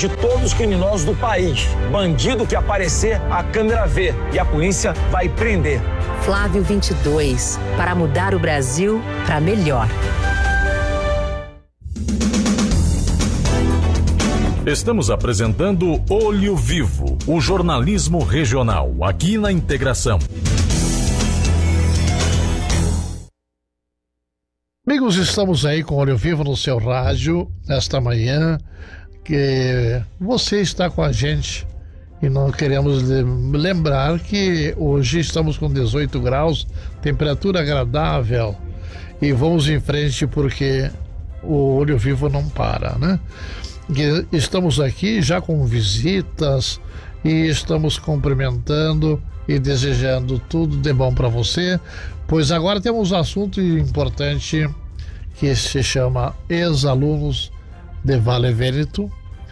de todos os criminosos do país. Bandido que aparecer, a câmera vê e a polícia vai prender. Flávio 22, para mudar o Brasil para melhor. Estamos apresentando Olho Vivo, o jornalismo regional, aqui na Integração. Amigos, estamos aí com Olho Vivo no seu rádio, nesta manhã, que você está com a gente e nós queremos lembrar que hoje estamos com 18 graus, temperatura agradável, e vamos em frente porque o Olho Vivo não para, né? Estamos aqui já com visitas e estamos cumprimentando e desejando tudo de bom para você, pois agora temos um assunto importante que se chama Ex-Alunos de Vale Vêneto,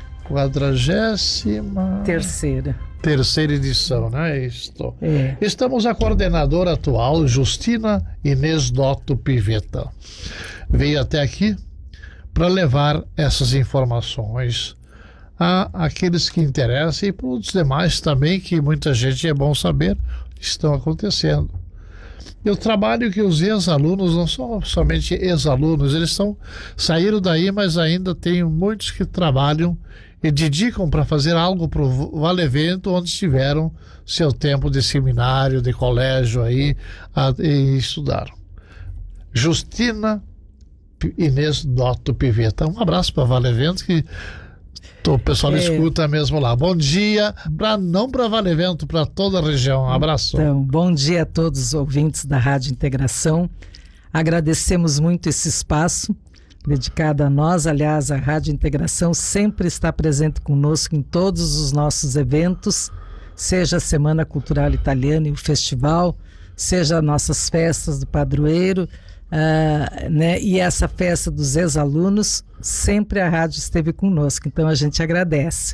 43ª edição, né? Isto. É. Estamos a coordenadora atual, Justina Inês Dotto Pivetta. Veio até aqui para levar essas informações a aqueles que interessam e para os demais também, que muita gente é bom saber estão acontecendo. E o trabalho que os ex-alunos, não são somente ex-alunos, eles saíram daí, mas ainda tem muitos que trabalham e dedicam para fazer algo para o Vale Vêneto, onde tiveram seu tempo de seminário, de colégio aí, e estudaram. Justina Inês Dotto Pivetta. Um abraço para Vale Vêneto, que o pessoal escuta mesmo lá. Bom dia, não para Vale Vêneto, para toda a região. Um abraço. Então, bom dia a todos os ouvintes da Rádio Integração. Agradecemos muito esse espaço dedicado a nós. Aliás, a Rádio Integração sempre está presente conosco em todos os nossos eventos, seja a Semana Cultural Italiana e o Festival, seja nossas festas do padroeiro, né? E essa festa dos ex-alunos, sempre a rádio esteve conosco, então a gente agradece.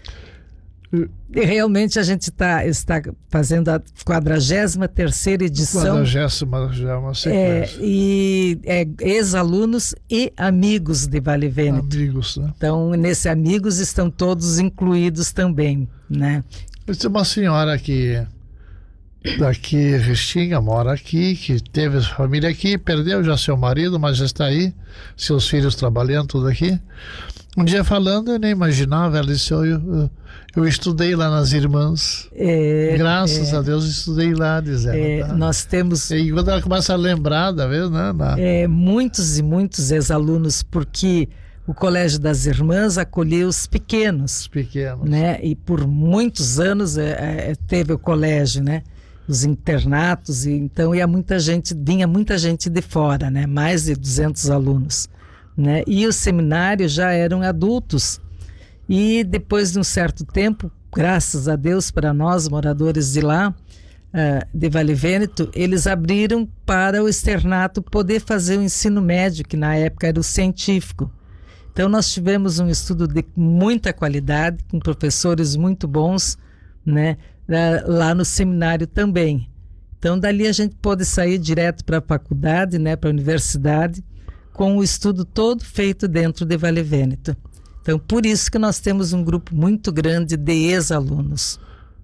E realmente a gente está fazendo a 43ª edição. 40ª já é uma sequência. E ex-alunos e amigos de Vale Vêneto. Amigos, né? Então, nesse amigos estão todos incluídos também, né? Tem uma senhora que daqui, Restinga, mora aqui, que teve família aqui, perdeu já seu marido, mas já está aí, seus filhos trabalhando, tudo aqui. Um dia falando, eu nem imaginava, ela disse, eu estudei lá nas Irmãs. Graças a Deus estudei lá, diz ela. Tá? Nós temos... E quando ela começa a lembrar, da vez, né? Muitos e muitos ex-alunos, porque o Colégio das Irmãs acolheu os pequenos. Né? E por muitos anos teve o colégio, né? Os internatos, vinha muita gente de fora, né? Mais de 200 alunos. Né? E os seminários já eram adultos, e depois de um certo tempo, graças a Deus para nós moradores de lá, de Vale Vêneto, eles abriram para o externato poder fazer o ensino médio, que na época era o científico. Então nós tivemos um estudo de muita qualidade, com professores muito bons, né? Lá no seminário também. Então dali a gente pôde sair direto para a faculdade, né? Para a universidade, com o estudo todo feito dentro de Vale Vêneto. Então, por isso que nós temos um grupo muito grande de ex-alunos.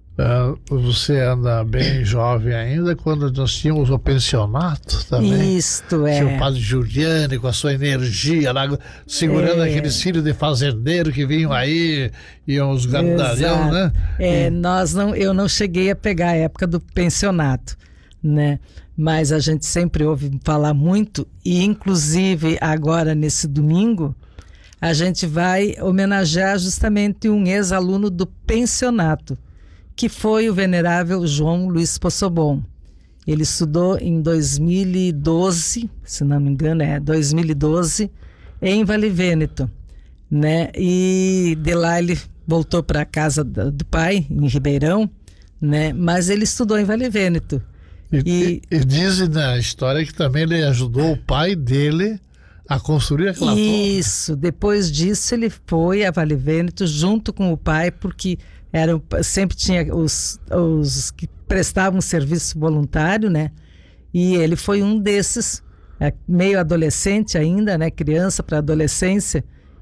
Você anda bem jovem ainda, quando nós tínhamos o pensionato também. Isto é. Tinha o padre Giuliani com a sua energia lá, segurando aqueles filhos de fazendeiro que vinham aí, iam os gandalhão, né? Eu não cheguei a pegar a época do pensionato, né? Mas a gente sempre ouve falar muito, e inclusive agora nesse domingo a gente vai homenagear justamente um ex-aluno do pensionato, que foi o venerável João Luiz Possobon. Ele estudou em 2012, se não me engano, 2012, em Vale Vêneto, né? E de lá ele voltou para a casa do pai, em Ribeirão, né? Mas ele estudou em Vale Vêneto. E dizem na história que também ele ajudou o pai dele a construir aquela torre. Isso, depois disso ele foi a Vale Vêneto junto com o pai, porque sempre tinha os que prestavam serviço voluntário, né? E ele foi um desses, meio adolescente ainda, né? Criança para adolescência,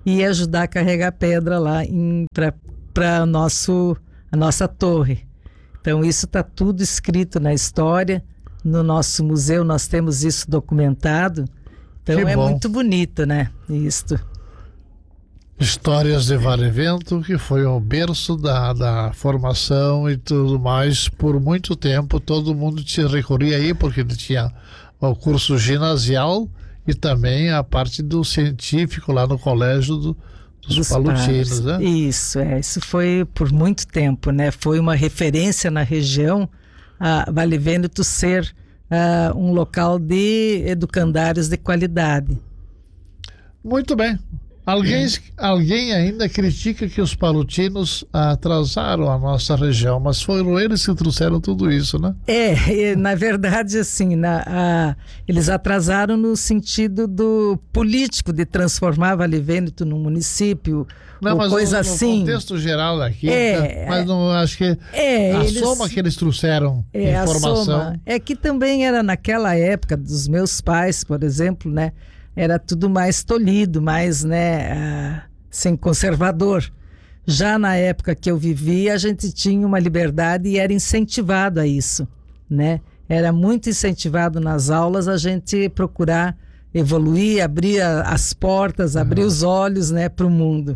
e ajudar a carregar pedra lá para a nossa torre. Então isso está tudo escrito na história. No nosso museu nós temos isso documentado. Então é muito bonito, né? Isto. Histórias de Vale Vento, que foi o berço da formação e tudo mais. Por muito tempo todo mundo se recorria aí, porque ele tinha o curso ginasial e também a parte do científico lá no colégio dos Palutinos, né? Isso foi por muito tempo, né? Foi uma referência na região, a Vale Vento ser um local de educandários de qualidade. Muito bem. Alguém ainda critica que os palutinos atrasaram a nossa região, mas foram eles que trouxeram tudo isso, né? Na verdade, assim, eles atrasaram no sentido do político de transformar Vale Vento num município, mas coisa assim. No contexto geral daqui, mas não acho que soma que eles trouxeram informação. É que também era naquela época dos meus pais, por exemplo, né? Era tudo mais tolhido, mais, né, sem conservador. Já na época que eu vivia, a gente tinha uma liberdade e era incentivado a isso, né? Era muito incentivado nas aulas a gente procurar evoluir, abrir as portas, abrir os olhos, né, para o mundo.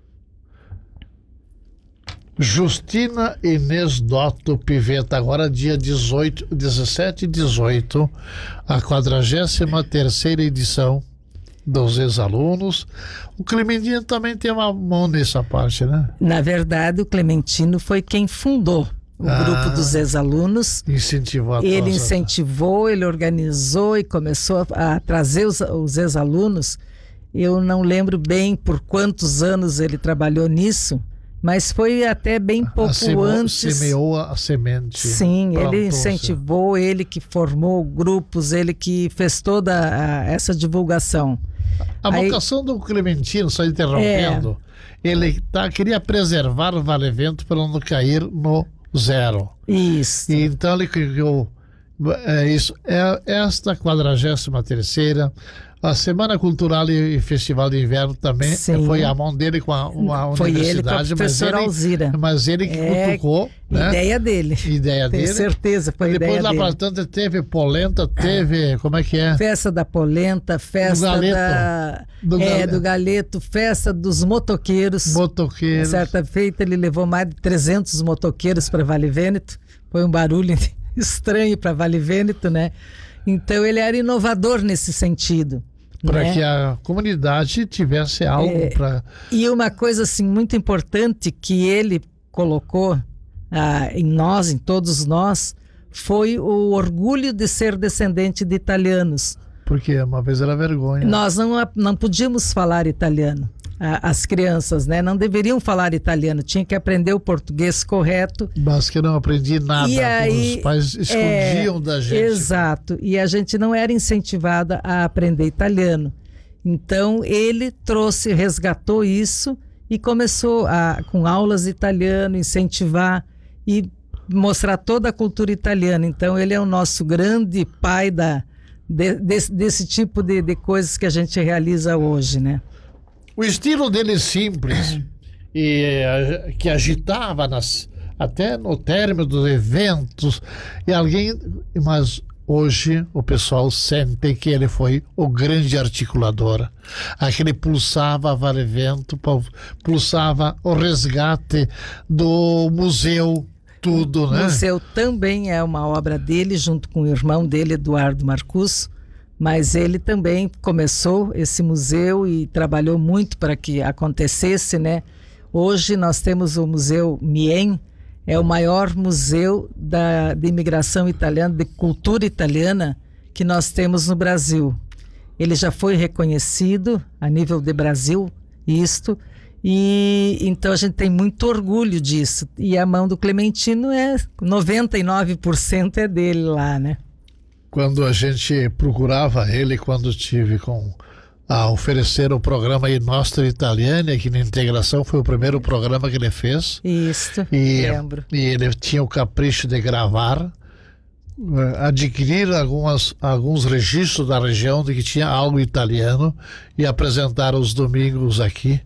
Justina Inês Dotto Pivetta, agora dia 17 e 18, a 43ª edição dos ex-alunos. O Clementino também tem uma mão nessa parte, né? Na verdade, o Clementino foi quem fundou o grupo dos ex-alunos. Ele incentivou, ele organizou e começou a trazer os ex-alunos. Eu não lembro bem por quantos anos ele trabalhou nisso, mas foi até bem pouco antes. Semeou a semente. Sim, ele incentivou, ele que formou grupos, ele que fez toda essa divulgação. A vocação do Clementino, só interrompendo, ele queria preservar o Vale Vento para não cair no zero. Isso. E então ele criou esta 43ª. A Semana Cultural e Festival de Inverno também. Sim. Foi a mão dele com a universidade. Foi ele com a professora Alzira. Mas ele que cutucou. Ideia dele. Tenho certeza, foi ideia dele. Depois lá para tanto teve polenta, teve, como é que é? Festa da polenta, festa do galeto, festa dos motoqueiros. Certa feita ele levou mais de 300 motoqueiros para Vale Vento. Foi um barulho estranho para Vale Vento, né? Então ele era inovador nesse sentido. Para que a comunidade tivesse algo para... E uma coisa assim muito importante que ele colocou em nós, em todos nós, foi o orgulho de ser descendente de italianos. Porque uma vez era vergonha. Nós não podíamos falar italiano. As crianças, né, não deveriam falar italiano, tinha que aprender o português correto. Mas que eu não aprendi nada, os pais escondiam da gente. Exato, e a gente não era incentivada a aprender italiano. Então ele resgatou isso e começou com aulas de italiano, incentivar e mostrar toda a cultura italiana. Então ele é o nosso grande pai desse tipo de coisas que a gente realiza hoje, né? O estilo dele simples e que agitava até no término dos eventos mas hoje o pessoal sente que ele foi o grande articulador, aquele pulsava Vale Vento, pulsava o resgate do museu, tudo, né? O museu também é uma obra dele, junto com o irmão dele, Eduardo Marcus. Mas ele também começou esse museu e trabalhou muito para que acontecesse, né? Hoje nós temos o Museu Mien, é o maior museu de imigração italiana, de cultura italiana que nós temos no Brasil. Ele já foi reconhecido a nível de Brasil, e então a gente tem muito orgulho disso. E a mão do Clementino 99% é dele lá, né? Quando a gente procurava ele, quando tive a oferecer o programa I Nostra Italiana, que na integração foi o primeiro programa que ele fez. Isso, lembro. E ele tinha o capricho de gravar adquirir alguns registros da região de que tinha algo italiano e apresentar os domingos aqui.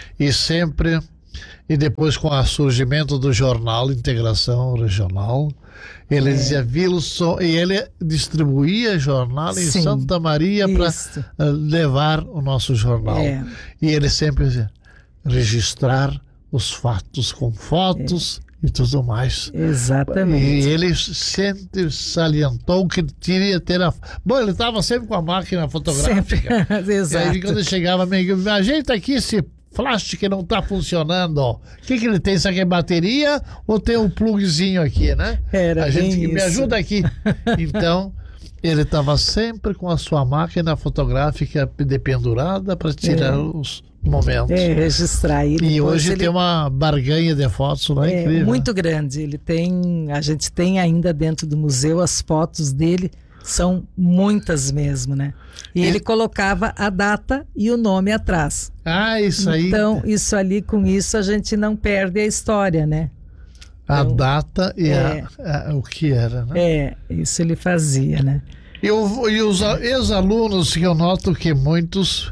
E depois, com o surgimento do jornal Integração Regional, ele dizia Wilson, e ele distribuía jornal em Santa Maria para levar o nosso jornal. E ele sempre dizia, registrar os fatos com fotos e tudo mais. Exatamente. E ele sempre salientou que queria ter Bom, ele estava sempre com a máquina fotográfica. Exato. E aí, quando chegava, me ajeita aqui esse flash que não está funcionando. O que ele tem? Isso aqui é bateria ou tem um plugzinho aqui, né? A gente me ajuda aqui. Então, ele estava sempre com a sua máquina fotográfica dependurada para tirar os momentos. Registrar. E hoje tem uma barganha de fotos lá, incrível. Muito grande. A gente tem ainda dentro do museu as fotos dele, são muitas mesmo, né? E ele colocava a data e o nome atrás. Isso aí. Então, isso ali, com isso, a gente não perde a história, né? A data e o que era, né? Isso ele fazia, né? E os ex-alunos, que eu noto que muitos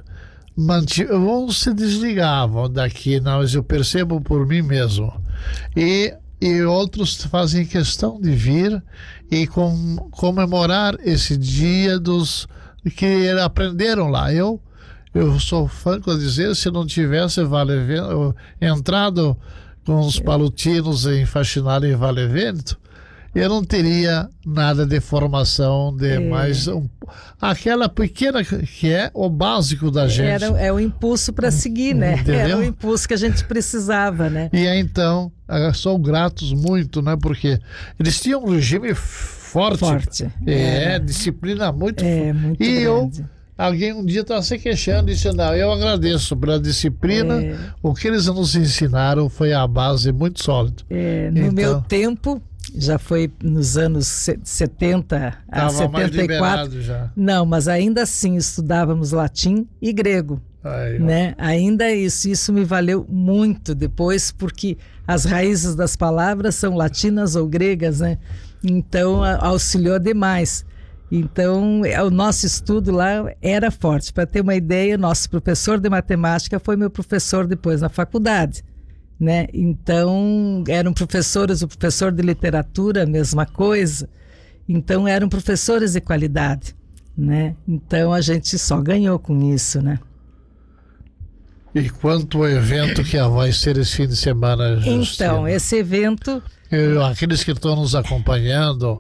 se desligavam daqui, mas eu percebo por mim mesmo. E outros fazem questão de vir e comemorar esse dia dos que aprenderam lá. Eu sou franco a dizer, se não tivesse entrado com os palutinos em Faxinal em Vale Vento, eu não teria nada de formação de mais aquela pequena que é o básico da gente. É o impulso para seguir, né? Entendeu? Era o impulso que a gente precisava, né? E aí, então, sou gratos muito, né? Porque eles tinham um regime forte. Disciplina muito muito grande. Alguém um dia estava se queixando e disse, não, eu agradeço pela disciplina, o que eles nos ensinaram foi a base muito sólida. No meu tempo, já foi nos anos 70 a 74. Mais liberado já. Não, mas ainda assim estudávamos latim e grego. Né? Ainda isso me valeu muito depois, porque as raízes das palavras são latinas ou gregas, né? Então auxiliou demais. Então o nosso estudo lá era forte. Para ter uma ideia, nosso professor de matemática foi meu professor depois na faculdade, né? Então eram professores, o professor de literatura, a mesma coisa. Então eram professores de qualidade, né? Então a gente só ganhou com isso, né? E quanto ao evento que vai ser esse fim de semana, Justina? Então, esse evento... Aqueles que estão nos acompanhando...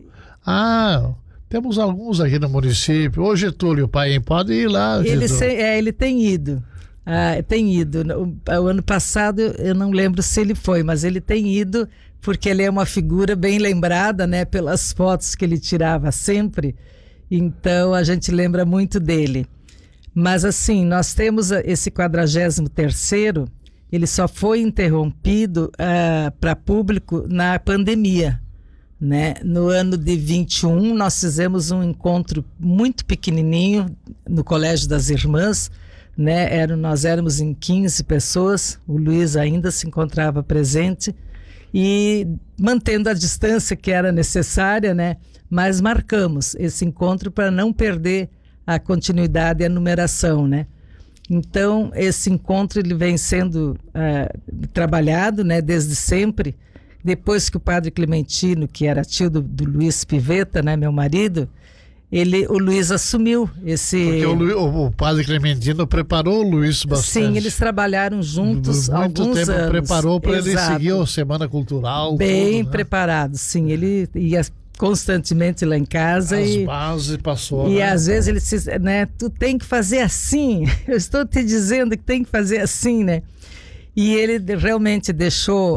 temos alguns aqui no município. Ô, Getúlio Paim, pode ir lá, ele tem ido. Tem ido. O ano passado, eu não lembro se ele foi, mas ele tem ido, porque ele é uma figura bem lembrada, né? Pelas fotos que ele tirava sempre. Então, a gente lembra muito dele. Mas assim, nós temos esse 43º, ele só foi interrompido para público na pandemia, né? No ano de 21, nós fizemos um encontro muito pequenininho no Colégio das Irmãs, né? Nós éramos em 15 pessoas, o Luiz ainda se encontrava presente, e mantendo a distância que era necessária, né? Mas marcamos esse encontro para não perder a continuidade e a numeração, né? Então, esse encontro ele vem sendo trabalhado, né, desde sempre. Depois que o padre Clementino, que era tio do Luiz Pivetta, né, meu marido, o Luiz assumiu esse... Porque o padre Clementino preparou o Luiz bastante. Sim, eles trabalharam juntos há alguns anos. Muito tempo preparou para ele seguir a Semana Cultural. Bem tudo, né? preparado, sim. Ele ia constantemente lá em casa bases passou, e né? Às vezes ele diz, né, tu tem que fazer assim, eu estou te dizendo que tem que fazer assim, né? E ele realmente deixou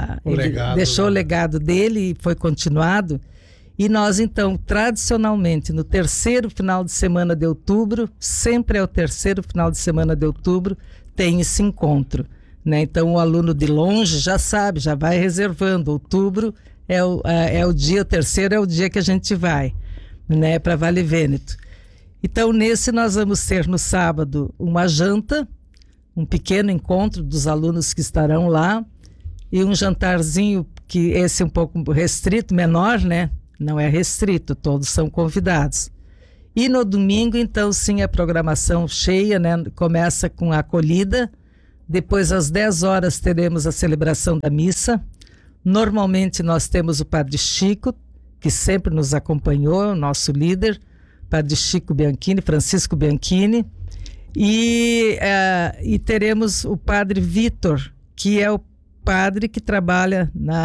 o legado dele e foi continuado. E nós então, tradicionalmente, no terceiro final de semana de outubro, sempre é o terceiro final de semana de outubro, tem esse encontro, né? Então o aluno de longe já sabe, já vai reservando. Outubro o terceiro é o dia que a gente vai, né, para Vale Vêneto. Então, nesse nós vamos ter no sábado uma janta, um pequeno encontro dos alunos que estarão lá, e um jantarzinho, que esse é um pouco restrito, menor, né, não é restrito, todos são convidados. E no domingo, então, sim, a programação cheia, né? Começa com a acolhida, depois às 10 horas teremos a celebração da missa. Normalmente nós temos o Padre Chico, que sempre nos acompanhou, nosso líder, Padre Chico Bianchini, Francisco Bianchini, e teremos o Padre Vitor, que é o padre que trabalha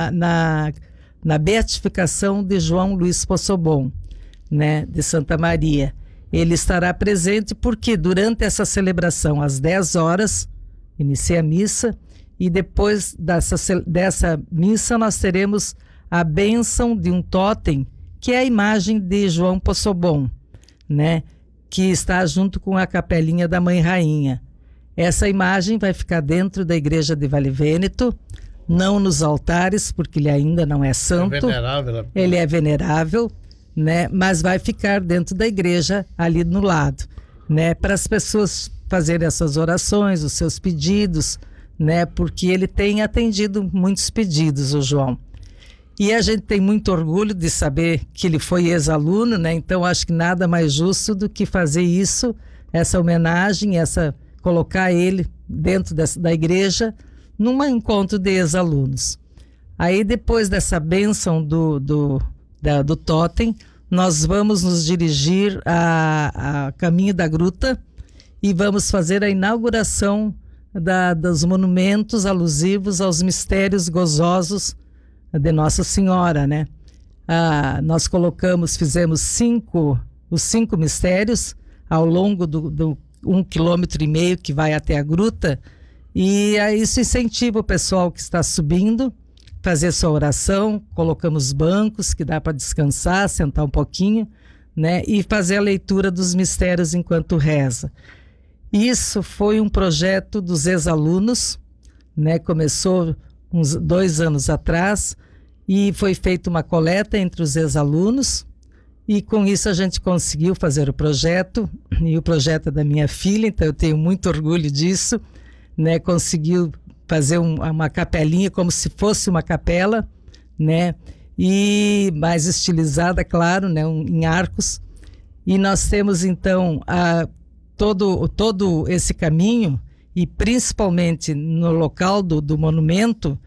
na beatificação de João Luiz Possobon, né, de Santa Maria. Ele estará presente porque durante essa celebração, às 10 horas, inicia a missa, e depois dessa missa nós teremos a bênção de um totem, que é a imagem de João Possobon, né, que está junto com a capelinha da Mãe Rainha. Essa imagem vai ficar dentro da igreja de Vale Vêneto, não nos altares, porque ele ainda não é santo. É venerável. Ele é venerável, né, mas vai ficar dentro da igreja, ali no lado, né, para as pessoas fazerem essas orações, os seus pedidos, né, porque ele tem atendido muitos pedidos, o João. E a gente tem muito orgulho de saber que ele foi ex-aluno, né, então acho que nada mais justo do que fazer isso, essa homenagem, colocar ele dentro da igreja, num encontro de ex-alunos. Aí depois dessa bênção do totem, nós vamos nos dirigir a caminho da gruta e vamos fazer a inauguração dos monumentos alusivos aos mistérios gozosos de Nossa Senhora, né? Nós fizemos os 5 mistérios ao longo do 1,5 km que vai até a gruta, e isso incentiva o pessoal que está subindo fazer sua oração. Colocamos bancos que dá para descansar, sentar um pouquinho, né, e fazer a leitura dos mistérios enquanto reza. Isso foi um projeto dos ex-alunos, né, começou uns 2 anos atrás, e foi feita uma coleta entre os ex-alunos, e com isso a gente conseguiu fazer o projeto, e o projeto é da minha filha, então eu tenho muito orgulho disso, né, conseguiu fazer uma capelinha como se fosse uma capela, né, e mais estilizada, claro, né, em arcos, e nós temos então todo esse caminho, e principalmente no local do monumento,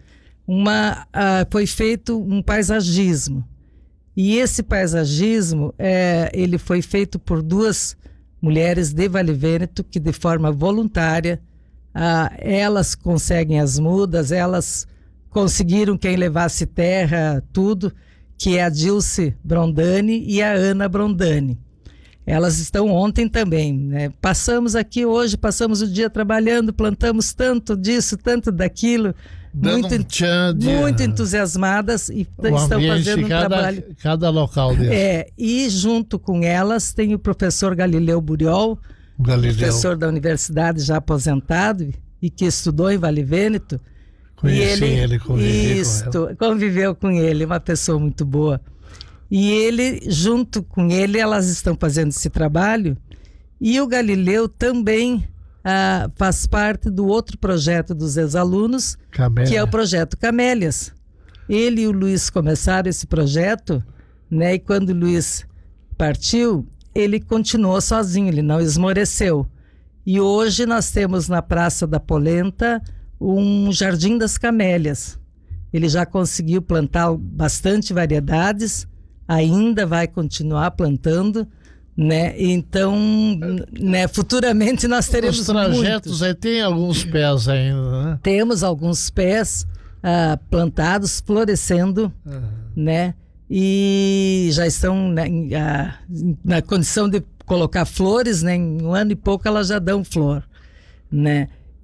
foi feito um paisagismo, e esse paisagismo ele foi feito por 2 mulheres de Vale Vêneto que de forma voluntária elas conseguem as mudas, elas conseguiram quem levasse terra, tudo, que é a Dilce Brondani e a Ana Brondani. Elas estão ontem também, né? Passamos aqui hoje, passamos o dia trabalhando, plantamos tanto disso, tanto daquilo, muito entusiasmadas, e estão fazendo um trabalho. Cada local deles. E junto com elas tem o professor Galileu Buriol, professor da universidade já aposentado e que estudou em Vale Vêneto. Conheci ele, conviveu com ele, uma pessoa muito boa. E ele, junto com ele, elas estão fazendo esse trabalho. E o Galileu também faz parte do outro projeto dos ex-alunos, que é o projeto Camélias. Ele e o Luiz começaram esse projeto, né? E quando o Luiz partiu, ele continuou sozinho, ele não esmoreceu. E hoje nós temos na Praça da Polenta um Jardim das Camélias. Ele já conseguiu plantar bastante variedades, ainda vai continuar plantando, né? Então, né, futuramente nós teremos os trajetos muitos. Aí tem alguns pés ainda, né? Temos alguns pés plantados, florescendo, né? E já estão na condição de colocar flores, né? Em 1 ano e pouco elas já dão flor, né?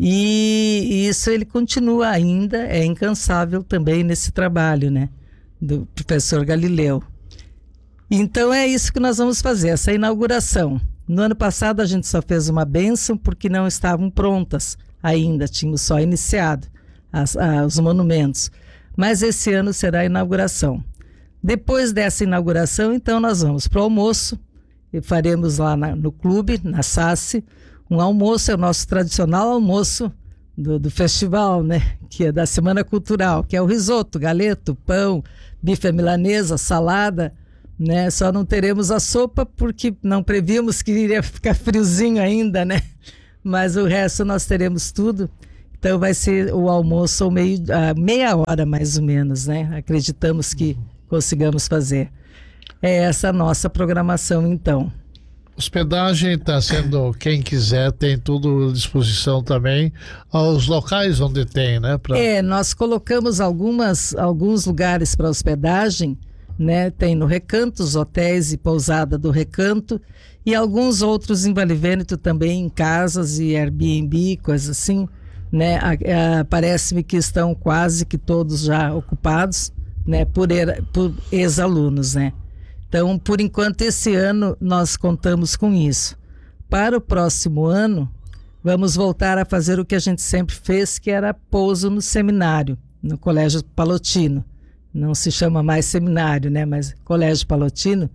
E isso ele continua ainda, é incansável também nesse trabalho, né? Do professor Galileu. Então é isso que nós vamos fazer, essa inauguração. No ano passado a gente só fez uma bênção porque não estavam prontas ainda, tínhamos só iniciado os monumentos. Mas esse ano será a inauguração. Depois dessa inauguração, então, nós vamos para o almoço, e faremos lá no clube, na SACE, um almoço, é o nosso tradicional almoço do festival, né? Que é da Semana Cultural, que é o risoto, galeto, pão, bife à milanesa, salada, né? Só não teremos a sopa porque não prevíamos que iria ficar friozinho ainda, né? Mas o resto nós teremos tudo. Então vai ser o almoço meia hora mais ou menos, né? Acreditamos que consigamos fazer. É essa a nossa programação, então. Hospedagem está sendo, quem quiser, tem tudo à disposição também, aos locais onde tem, né? Nós colocamos alguns lugares para hospedagem, né? Tem no Recanto, os hotéis e pousada do Recanto, e alguns outros em Vale Vêneto também, em casas e Airbnb, coisas assim, né? Parece-me que estão quase que todos já ocupados, né? Por ex-alunos, né? Então, por enquanto, esse ano nós contamos com isso. Para o próximo ano, vamos voltar a fazer o que a gente sempre fez, que era pouso no seminário, no Colégio Palotino. Não se chama mais seminário, né? Mas Colégio Palotino,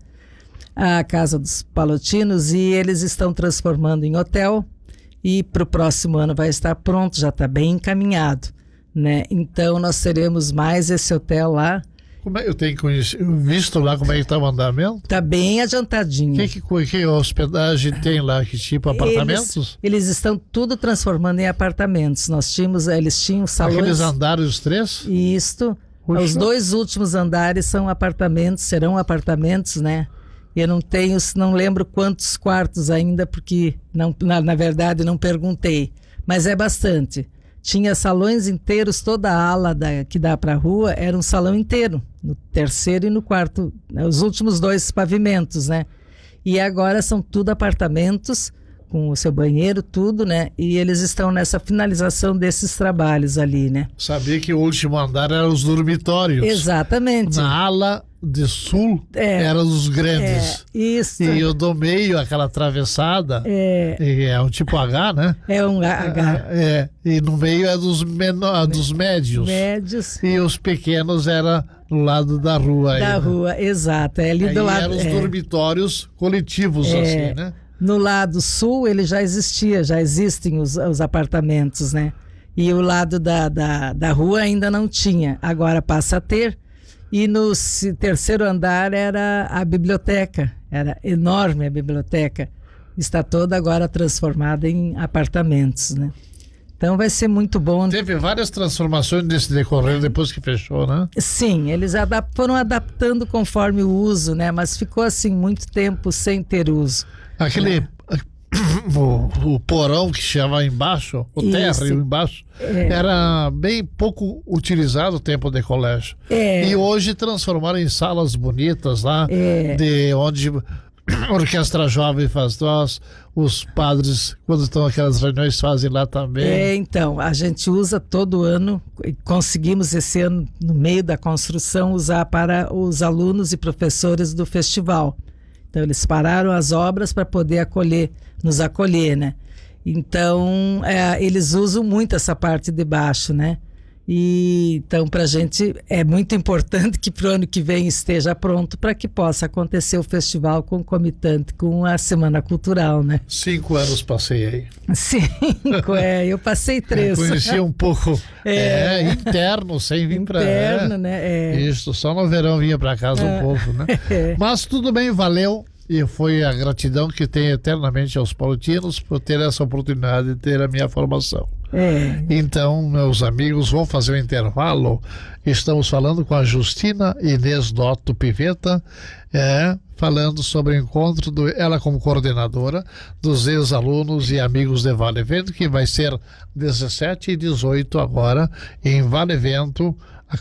a Casa dos Palotinos, e eles estão transformando em hotel, e para o próximo ano vai estar pronto, já está bem encaminhado, né? Então, nós teremos mais esse hotel lá. Eu tenho visto lá como é que está o andamento? Está bem adiantadinho. Que hospedagem tem lá? Que tipo, apartamentos? Eles estão tudo transformando em apartamentos. Eles tinham salões... Aqueles andares, os 3? Isto. Puxa. Os 2 últimos andares são apartamentos, serão apartamentos, né? Eu não lembro quantos quartos ainda, porque na verdade não perguntei. Mas é bastante. Tinha salões inteiros, toda a ala que dá para a rua era um salão inteiro, no 3º e no 4º, os últimos 2 pavimentos, né? E agora são tudo apartamentos, com o seu banheiro, tudo, né? E eles estão nessa finalização desses trabalhos ali, né? Sabia que o último andar eram os dormitórios. Exatamente. Na ala de sul eram os grandes. Isso. E o do meio, aquela atravessada, é um tipo H, né? É um H. E no meio é dos médios. Médios. E os pequenos era no lado da rua. Da rua, exato. É ali do lado. Eram os dormitórios coletivos, assim, né? No lado sul ele já existem os apartamentos, né? E o lado da rua ainda não tinha, agora passa a ter. E no 3º andar era a biblioteca, era enorme a biblioteca. Está toda agora transformada em apartamentos, né? Então vai ser muito bom. Teve várias transformações nesse decorrer depois que fechou, né? Sim, eles foram adaptando conforme o uso, né? Mas ficou assim muito tempo sem ter uso. Aquele o porão que chama embaixo, o térreo embaixo, era bem pouco utilizado o tempo de colégio. E hoje transformaram em salas bonitas lá, de onde a orquestra jovem faz os padres, quando estão aquelas reuniões, fazem lá também. Então, a gente usa todo ano, conseguimos esse ano, no meio da construção, usar para os alunos e professores do festival. Então, eles pararam as obras para poder nos acolher, né? Então, eles usam muito essa parte de baixo, né? E, então, para a gente é muito importante que para o ano que vem esteja pronto para que possa acontecer o festival concomitante com a Semana Cultural, né? 5 anos passei aí. 5, eu passei 3. Conheci um pouco interno, sem vir para... Interno, né? Isso, só no verão vinha para casa um pouco, né? Mas tudo bem, valeu. E foi a gratidão que tenho eternamente aos palotinos por ter essa oportunidade de ter a minha formação. Então, meus amigos, vamos fazer um intervalo. Estamos falando com a Justina Inês Dotto Pivetta, falando sobre o encontro ela como coordenadora dos ex-alunos e amigos de Vale Vento, que vai ser 17 e 18 agora em Vale Vento, a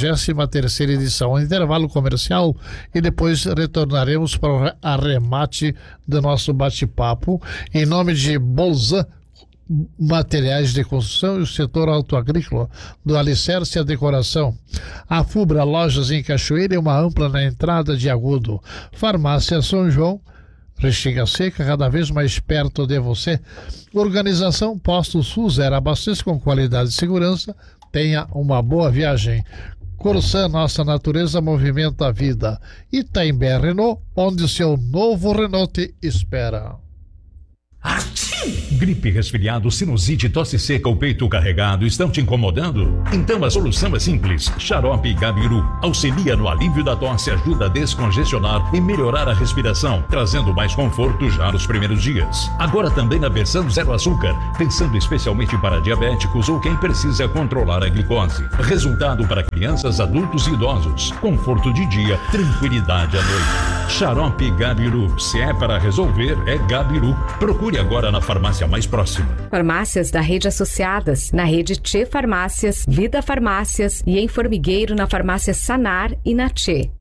43ª edição. Um intervalo comercial e depois retornaremos para o arremate do nosso bate-papo em nome de Bolzan Materiais de Construção e o setor autoagrícola, do alicerce à decoração. A Fubra Lojas em Cachoeira é uma ampla na entrada de Agudo. Farmácia São João, Restinga Seca, cada vez mais perto de você. Organização Posto Suzera, abastece com qualidade e segurança. Tenha uma boa viagem. Corsan, nossa natureza movimenta a vida. Itaimbé Renault, onde o seu novo Renault te espera. Gripe, resfriado, sinusite, tosse seca ou peito carregado estão te incomodando? Então a solução é simples. Xarope Gabiru auxilia no alívio da tosse, ajuda a descongestionar e melhorar a respiração, trazendo mais conforto já nos primeiros dias. Agora também na versão zero açúcar, pensando especialmente para diabéticos ou quem precisa controlar a glicose. Resultado para crianças, adultos e idosos. Conforto de dia, tranquilidade à noite. Xarope Gabiru. Se é para resolver, é Gabiru. Procure agora na farmácia mais próxima. Farmácias da Rede Associadas, na Rede Tchê Farmácias, Vida Farmácias e em Formigueiro na Farmácia Sanar e na Tchê.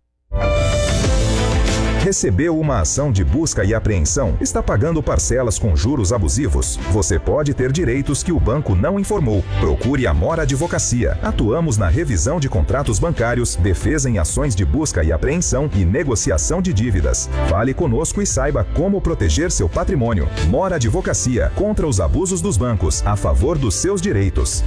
Recebeu uma ação de busca e apreensão? Está pagando parcelas com juros abusivos? Você pode ter direitos que o banco não informou. Procure a Mora Advocacia. Atuamos na revisão de contratos bancários, defesa em ações de busca e apreensão e negociação de dívidas. Fale conosco e saiba como proteger seu patrimônio. Mora Advocacia. Contra os abusos dos bancos, a favor dos seus direitos.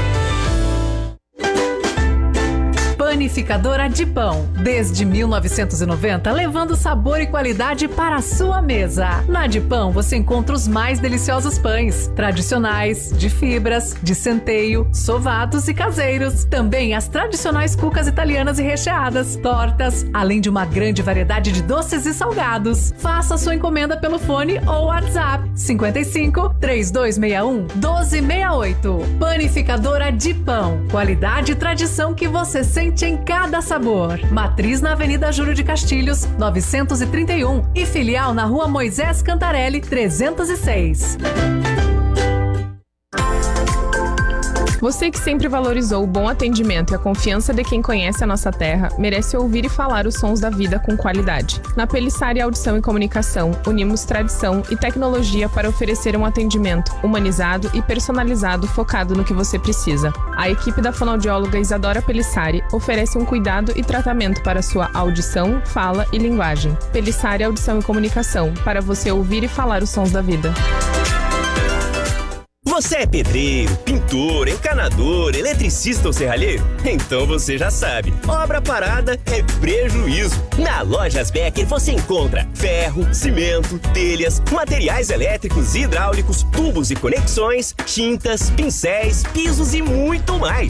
Panificadora de Pão. Desde 1990, levando sabor e qualidade para a sua mesa. Na de Pão você encontra os mais deliciosos pães, tradicionais, de fibras, de centeio, sovados e caseiros. Também as tradicionais cucas italianas e recheadas, tortas, além de uma grande variedade de doces e salgados. Faça sua encomenda pelo fone ou WhatsApp 55 3261 1268. Panificadora de Pão. Qualidade e tradição que você sente em cada sabor. Matriz na Avenida Júlio de Castilhos, 931 e filial na Rua Moisés Cantarelli, 306. Você que sempre valorizou o bom atendimento e a confiança de quem conhece a nossa terra, merece ouvir e falar os sons da vida com qualidade. Na Pelissari Audição e Comunicação, unimos tradição e tecnologia para oferecer um atendimento humanizado e personalizado focado no que você precisa. A equipe da fonoaudióloga Isadora Pelissari oferece um cuidado e tratamento para sua audição, fala e linguagem. Pelissari Audição e Comunicação, para você ouvir e falar os sons da vida. Você é pedreiro, pintor, encanador, eletricista ou serralheiro? Então você já sabe, obra parada é prejuízo. Na Lojas Becker você encontra ferro, cimento, telhas, materiais elétricos e hidráulicos, tubos e conexões, tintas, pincéis, pisos e muito mais.